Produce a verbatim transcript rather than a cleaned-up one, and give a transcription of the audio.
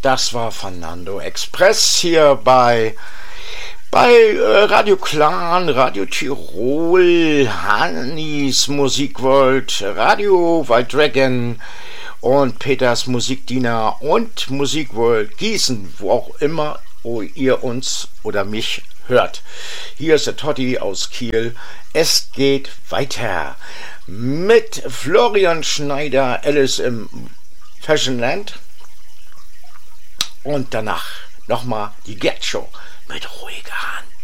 Das war Fernando Express hier bei, bei äh, Radio Clan, Radio Tirol, Hannis Musikworld, Radio Wild Dragon und Peters Musikdiener und Musikworld Gießen, wo auch immer wo ihr uns oder mich hört. Hier ist der Totti aus Kiel. Es geht weiter mit Florian Schneider, Alice im Fashionland. Und danach nochmal die Gerd Show mit ruhiger Hand.